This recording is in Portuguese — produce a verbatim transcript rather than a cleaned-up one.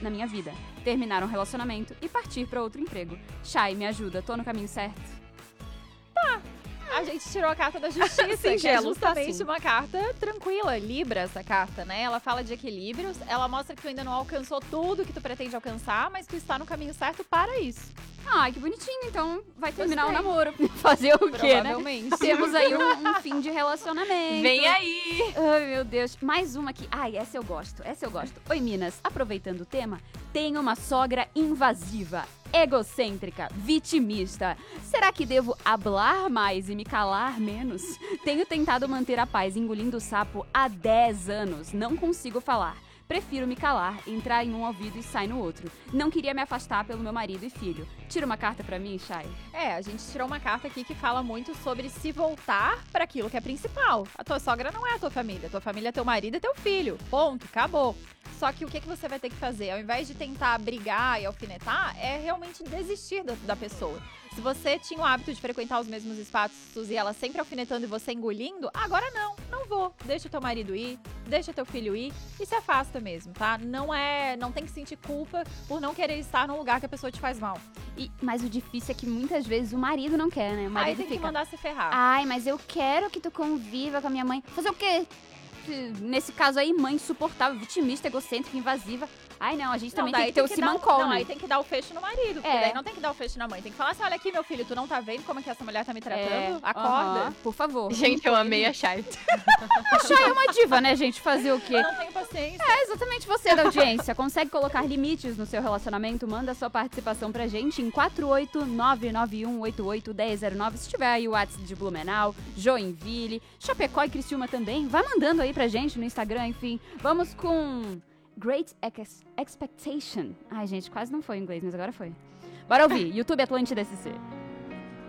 na minha vida. Terminar um relacionamento e partir pra outro emprego. Chay, me ajuda, tô no caminho certo? Tá. A gente tirou a carta da justiça, Singelo, que é justamente assim. uma carta tranquila, Libra, essa carta, né? Ela fala de equilíbrios, ela mostra que tu ainda não alcançou tudo que tu pretende alcançar, mas tu está no caminho certo para isso. Ai, que bonitinho, então vai terminar Gostei. o namoro. Fazer o quê, né? Provavelmente. Temos aí um, um fim de relacionamento. Vem aí! Ai, meu Deus. Mais uma aqui. Ai, essa eu gosto, essa eu gosto. Oi, Minas. Aproveitando o tema, tenho uma sogra invasiva, egocêntrica, vitimista. Será que devo hablar mais e me calar menos? Tenho tentado manter a paz engolindo o sapo há dez anos. Não consigo falar. Prefiro me calar, entrar em um ouvido e sair no outro. Não queria me afastar pelo meu marido e filho. Tira uma carta pra mim, Chay. É, a gente tirou uma carta aqui que fala muito sobre se voltar para aquilo que é principal. A tua sogra não é a tua família, a tua família é teu marido e teu filho. Ponto, acabou. Só que o que, que você vai ter que fazer? Ao invés de tentar brigar e alfinetar, é realmente desistir da, da pessoa. Se você tinha o hábito de frequentar os mesmos espaços e ela sempre alfinetando e você engolindo, agora não, não vou. Deixa teu marido ir, deixa teu filho ir e se afasta mesmo, tá? Não é, não tem que sentir culpa por não querer estar num lugar que a pessoa te faz mal. E, mas o difícil é que muitas vezes o marido não quer, né? O marido Aí tem fica... que mandar se ferrar. Ai, mas eu quero que tu conviva com a minha mãe. Fazer o quê? Nesse caso aí, mãe insuportável, vitimista, egocêntrica, invasiva. Ai, não, a gente também Não, tem que ter o dar um- simancol, Não, né? aí tem que dar o fecho no marido, porque É. daí não tem que dar o fecho na mãe. Tem que falar assim, olha aqui, meu filho, tu não tá vendo como é que essa mulher tá me tratando? É, Acorda. aham, por favor. Gente, eu amei a Chay. A Chay é uma diva, né, gente? Fazer o quê? Eu não tenho paciência. É exatamente você da audiência. Consegue colocar limites no seu relacionamento? Manda sua participação pra gente em quatro oito nove nove um oito oito um zero zero nove. Se tiver aí o WhatsApp de Blumenau, Joinville, Chapecó e Criciúma também, vai mandando aí pra gente no Instagram, enfim. Vamos com Great Ex- Expectation. Ai, gente, quase não foi em inglês, mas agora foi. Bora ouvir. YouTube Atlântida S C.